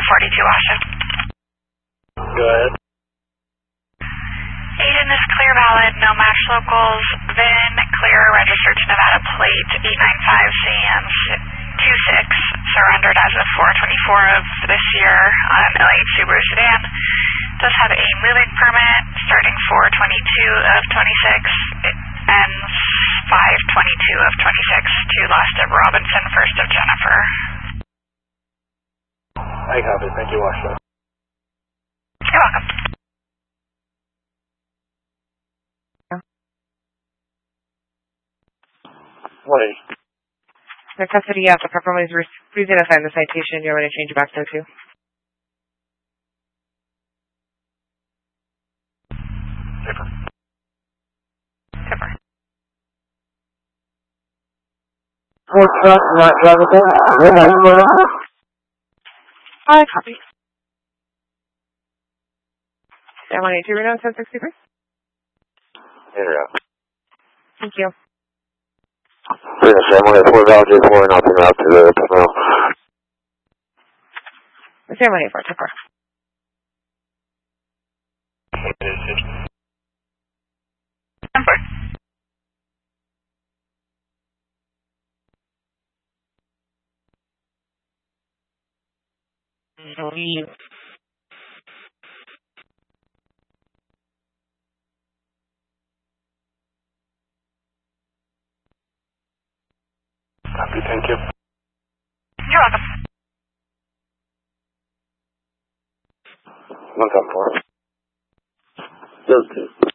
42 Washington. Go ahead. Agent is clear valid, no match locals, VIN clear, registered to Nevada plate 895CM26, surrendered as of 4/24 of this year on LH Subaru sedan. Does have a moving permit starting 4/22 of 26. It ends 5/22 of 26 to last of Robinson, first of Jennifer. I copy. Thank you, Washington. You're welcome. What is? The custody, yes, the pepperoni is please assign the citation. You want me to change it back to 2? Zipper. I copy. San 182 Reno 1063. Interrupt. Thank you. Reno San 184 Valid J4 and I'll bring out to the terminal. San 184, took her. Number. Leave. Copy, thank you. You're welcome. 174. Those two.